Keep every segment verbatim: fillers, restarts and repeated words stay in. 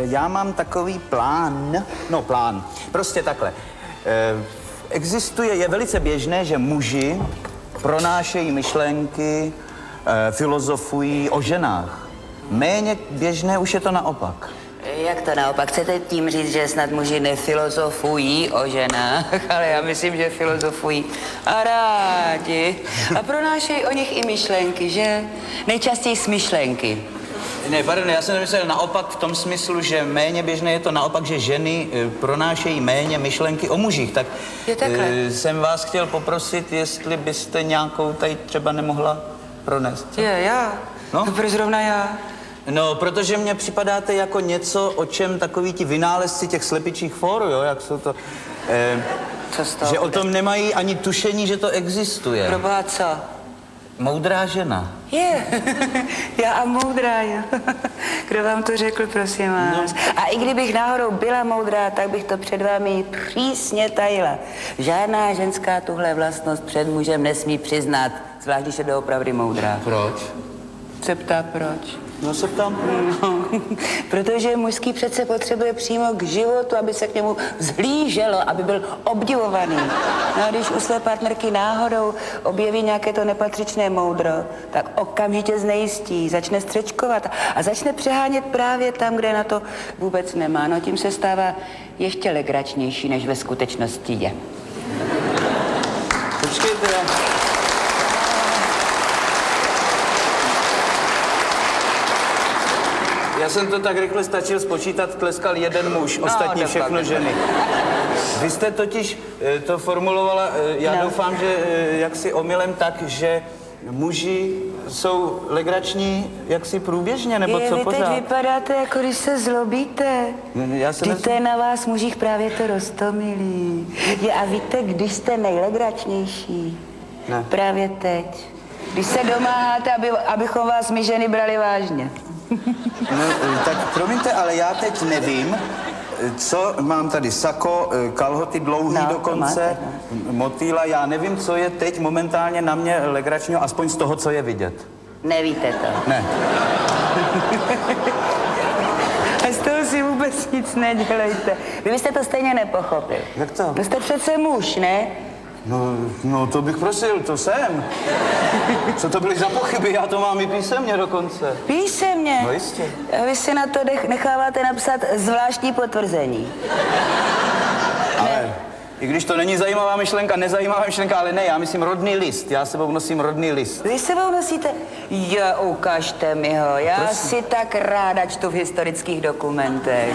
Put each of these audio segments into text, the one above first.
já mám takový plán, no plán, prostě takhle. E, existuje, je velice běžné, že muži pronášejí myšlenky, e, filozofují o ženách. Méně běžné už je to naopak. Jak to naopak? Chcete tím říct, že snad muži nefilozofují o ženách, ale já myslím, že filozofují a rádi. A pronášejí o nich i myšlenky, že? Nejčastěji smyšlenky. Ne, pardon, já jsem nemyslel naopak v tom smyslu, že méně běžné je to naopak, že ženy e, pronášejí méně myšlenky o mužích. Tak e, jsem vás chtěl poprosit, jestli byste nějakou tady třeba nemohla pronést. Je, já? No? No proč zrovna já? No, protože mně připadáte jako něco, o čem takový ti vynálezci těch slepičích fórů, jo, jak jsou to... E, co z toho že bude? O tom nemají ani tušení, že to existuje. Proboha, co? Moudrá žena. Je, já a moudrá, jo. Kdo vám to řekl, prosím vás? No. A i kdybych náhodou byla moudrá, tak bych to před vámi přísně tajila. Žádná ženská tuhle vlastnost před mužem nesmí přiznat, zvlášť když je doopravdy moudrá. Proč? Se ptá proč? No se ptám. No, protože mužský přece potřebuje přímo k životu, aby se k němu zhlíželo, aby byl obdivovaný. No a když u své partnerky náhodou objeví nějaké to nepatřičné moudro, tak okamžitě znejistí, začne střečkovat a začne přehánět právě tam, kde na to vůbec nemá. No tím se stává ještě legračnější, než ve skutečnosti je. Počkejte, já... Já jsem to tak rychle stačil spočítat, tleskal jeden muž, no, ostatní všechno ženy. Vy jste totiž e, to formulovala, e, já no. doufám, že e, jaksi omylem tak, že muži jsou legrační jaksi průběžně, nebo je, co vy pořád? teď vypadáte, jako když se zlobíte. Já se Vždyť to je na vás mužích právě to roztomilý. Je, a víte, když jste nejlegračnější? Ne. Právě teď. Když se domáháte, aby, abychom vás my ženy brali vážně. No, tak promiňte, ale já teď nevím, co mám tady, sako, kalhoty dlouhý no, dokonce, máte, no. motýla, já nevím, co je teď momentálně na mě legračního, aspoň z toho, co je vidět. Nevíte to? Ne. A z toho si vůbec nic nedělejte. Vy byste to stejně nepochopil. Jak to? Vy jste přece muž, ne? No, no to bych prosil, to jsem. Co to byly za pochyby? Já to mám i písemně dokonce. Písemně? No jistě. A vy si na to necháváte napsat zvláštní potvrzení. Ale ne. I když to není zajímavá myšlenka, nezajímavá myšlenka, ale ne, já myslím rodný list. Já sebou nosím rodný list. Vy sebou nosíte? Jo, ukažte mi ho. Já Prosím. si tak ráda čtu v historických dokumentech.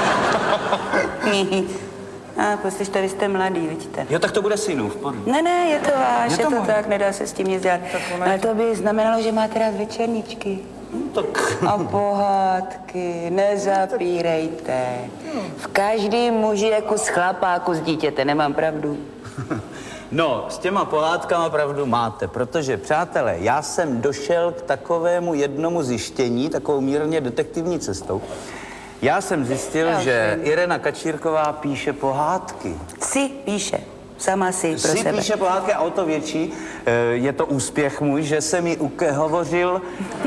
A poslyšte, vy jste mladý, vidíte. Jo, tak to bude synův. Ne, ne, je to váš, je to, je to tak, nedá se s tím nic dělat. Ale to by znamenalo, že máte rád večerníčky. No, tak... A pohádky, nezapírejte. V každém muži je kus chlapáku z dítěte, nemám pravdu? No, s těma pohádkama pravdu máte, protože, přátelé, já jsem došel k takovému jednomu zjištění, takovou mírně detektivní cestou. Já jsem zjistil, já že jsem. Irena Kačírková píše pohádky. Si píše. Sama si pro si sebe. píše pohádky a o to větší je to úspěch můj, že jsem jí hovořil,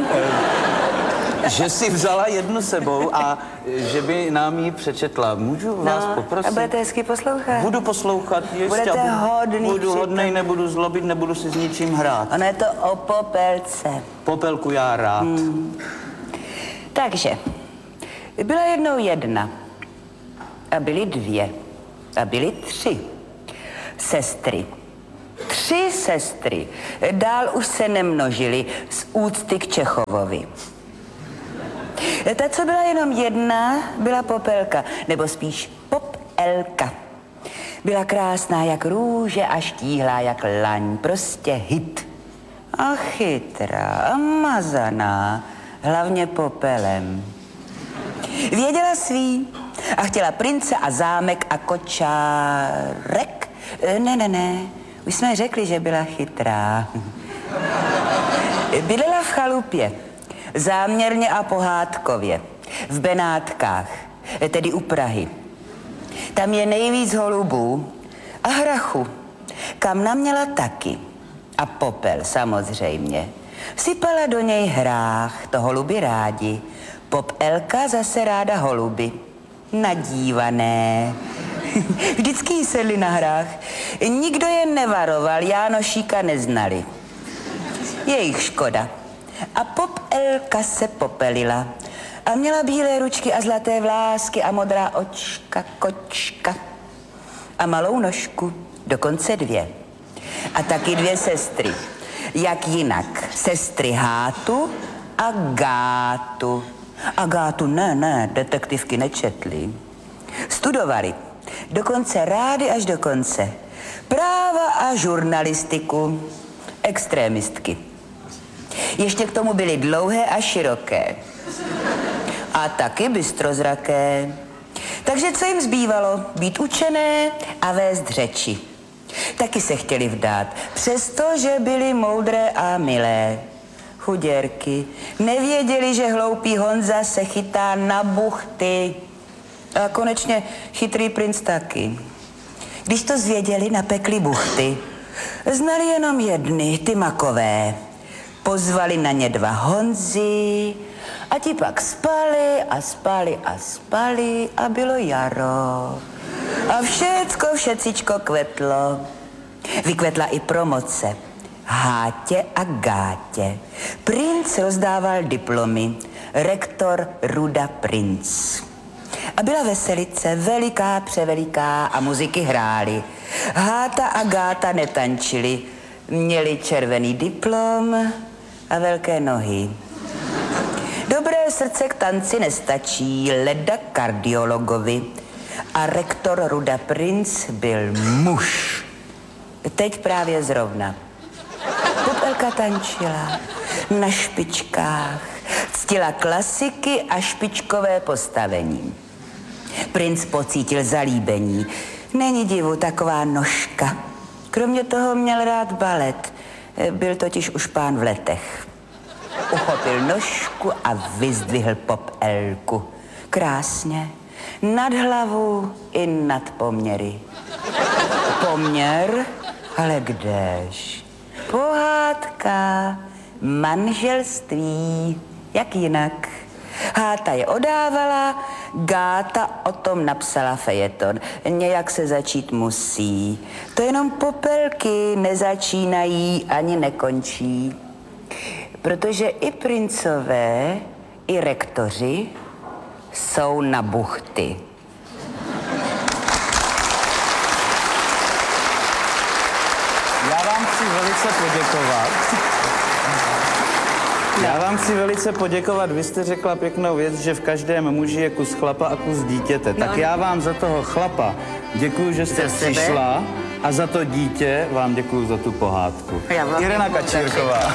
že si vzala jednu sebou a že by nám ji přečetla. Můžu vás no, poprosit? A budete hezky poslouchat? Budu poslouchat, ještě. Budete budu, hodný. Budu hodnej, nebudu zlobit, nebudu si s ničím hrát. Ono je to o popelce. Popelku já rád. Hmm. Takže, byla jednou jedna. A byly dvě. A byly tři. Sestry. Tři sestry. Dál už se nemnožily z úcty k Čechovovi. Ta, co byla jenom jedna, byla Popelka, nebo spíš Popelka. Byla krásná jak růže a štíhlá jak laň, prostě hit. A chytrá a mazaná, hlavně popelem. Věděla svý a chtěla prince a zámek a kočárek. Ne, ne, ne, už jsme řekli, že byla chytrá. Bydlela v chalupě, záměrně a pohádkově, v Benátkách, tedy u Prahy. Tam je nejvíc holubů a hrachu, kam naměla taky. A popel samozřejmě. Sypala do něj hrách, to holubi rádi, Pop Elka zase ráda holuby. Nadívané. Vždycky jí sedli na hrách. Nikdo je nevaroval, Jánošíka neznali. Je jich škoda. A Pop Elka se popelila. A měla bílé ručky a zlaté vlásky a modrá očka, kočka. A malou nožku, dokonce dvě. A taky dvě sestry. Jak jinak? Sestry Hátu a Gátu. A Gátu ne, ne, detektivky nečetli. Studovali. Dokonce rády až do konce. Práva a žurnalistiku. Extrémistky. Ještě k tomu byly dlouhé a široké. A taky bystrozraké. Takže co jim zbývalo? Být učené a vést řeči. Taky se chtěli vdát, přestože byli moudré a milé. Chuděrky. Nevěděli, že hloupý Honza se chytá na buchty. A konečně chytrý princ taky. Když to zvěděli, napekli buchty. Znali jenom jedny, ty makové. Pozvali na ně dva Honzy a ti pak spali a spali a spali a bylo jaro. A všecko, všecičko kvetlo. Vykvetla i promoce. Hátě a Gátě. Princ rozdával diplomy. Rektor Ruda Princ. A byla veselice, veliká, převeliká a muziky hrály. Háta a Gáta netančili. Měli červený diplom a velké nohy. Dobré srdce k tanci nestačí, leda kardiologovi. A rektor Ruda Princ byl muž. Teď právě zrovna. Pop Elka tančila na špičkách, ctila klasiky a špičkové postavení. Princ pocítil zalíbení. Není divu, taková nožka. Kromě toho měl rád balet. Byl totiž už pán v letech. Uchopil nožku a vyzdvihl Pop Elku. Krásně. Nad hlavu i nad poměry. Poměr? Ale kdež? Pohádka, manželství, jak jinak. Háta je odávala, Gáta o tom napsala fejeton. Nějak se začít musí. To jenom popelky nezačínají ani nekončí. Protože i princové, i rektoři jsou na buchty. Já vám chci velice poděkovat. Já vám chci velice poděkovat. Vy jste řekla pěknou věc, že v každém muži je kus chlapa a kus dítěte. Tak No. já vám za toho chlapa děkuju, že jste Za sebe. přišla a za to dítě vám děkuju za tu pohádku. Já vám Irena děkuju taky. Kačírková.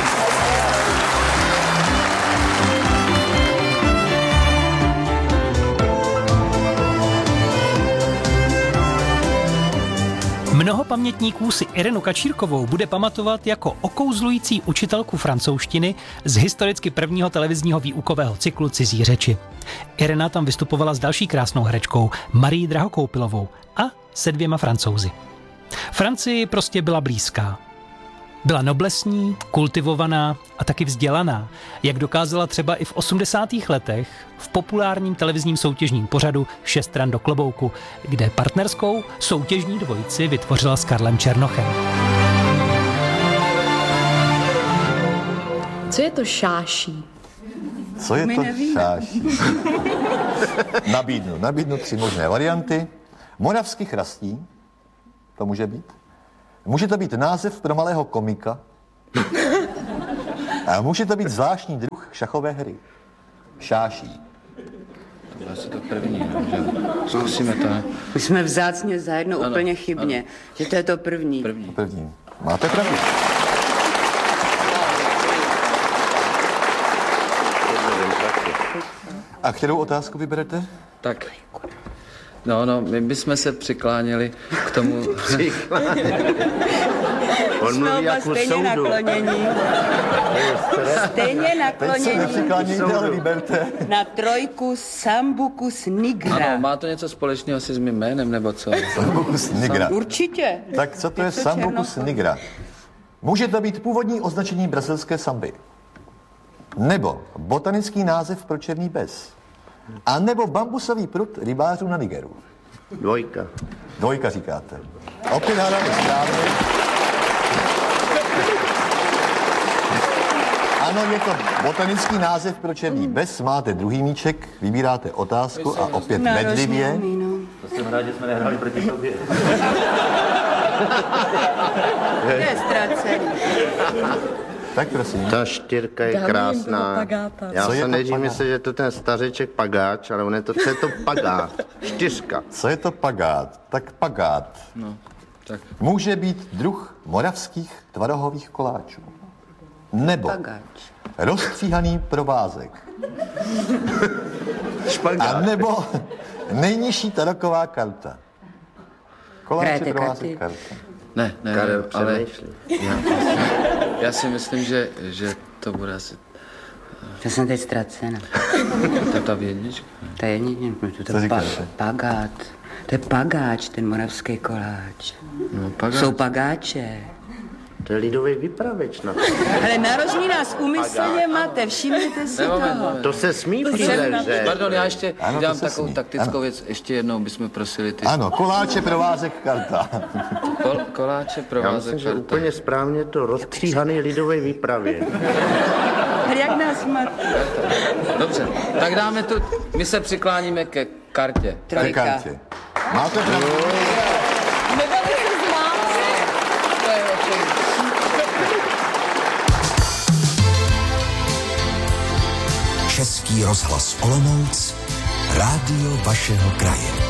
Mnoho pamětníků si Irenu Kačírkovou bude pamatovat jako okouzlující učitelku francouzštiny z historicky prvního televizního výukového cyklu Cizí řeči. Irena tam vystupovala s další krásnou herečkou Marií Drahokoupilovou a se dvěma Francouzi. Francii prostě byla blízká. Byla noblesní, kultivovaná a taky vzdělaná, jak dokázala třeba i v osmdesátých letech v populárním televizním soutěžním pořadu Šest ran do klobouku, kde partnerskou soutěžní dvojici vytvořila s Karlem Černochem. Co je to šáší? Co je My to nevíme. šáší? nabídnu, nabídnu tři možné varianty. Moravský chrastí, to může být. Může to být název pro malého komika. A může to být zvláštní druh šachové hry. Šáší. To je asi to první, no, že zkusíme to. Ne? My jsme vzácně zajedno Ano, úplně chybně, ano. že to je to první. První. První. Máte pravdu. A kterou otázku vyberete? Tak. No, no, my bychom se přikláněli k tomu... On mluví Oba jako stejně soudu. naklonění. Stejně Teď se naklonění nepřiklánějte, ale vyberte. na trojku Sambucus nigra. Ano, má to něco společného asi s mým jménem, nebo co? Sambucus nigra. Určitě. Tak co to je Je to Sambucus černoch. nigra? Může to být původní označení brazilské samby. Nebo botanický název pro černý bez. A nebo bambusový prut rybářů na Nigeru. Dvojka. Dvojka říkáte. Opět hádáme správně. Ano, je to botanický název pro černý bez. Máte druhý míček, vybíráte otázku a opět bedlivě. To jsem rád, že jsme nehráli proti sobě. Je ztracený. Tak prosím. Ta čtyřka je krásná. Já Co je to jsem nejdřív pagát? myslel, že to ten stařeček pagáč, ale on je to, co je to pagát? Čtyřka. Co je to pagát? Tak pagát No, tak může být druh moravských tvarohových koláčů. Nebo Pagáč. rozstříhaný provázek. A Špagát. nebo nejnižší taroková karta. Koláče, Hrajete provázek, karty? karta. ne, ne, Karel, ne ale přemýšlí. já, já si myslím, že, že to bude asi To jsem teď ztracena. ta, ta jednička. To je jednička, to Co je pa, říkáte? pagát. To je pagáč, ten moravský koláč. No, pagáč. Jsou pagáče. To je lidový vypravěč. No. Ale narožní nás úmyslně máte, všimněte si Ne, moment, toho. moment. To se smí příze, že? Pardon, já ještě Ano, to dělám se takovou smí. taktickou Ano. věc. Ještě jednou bychom prosili ty Ano, koláče, provázek, karta. kol, koláče, Já provázek, myslím, že karta. úplně správně to rozstříhaný lidový vypravěč. Jak nás máte? Dobře, tak dáme tu, my se přikláníme ke kartě. Ke Trojka. kartě. Máte pravdu. Nebali se známe. To je opravdu. Český rozhlas Olomouc, rádio vašeho kraje.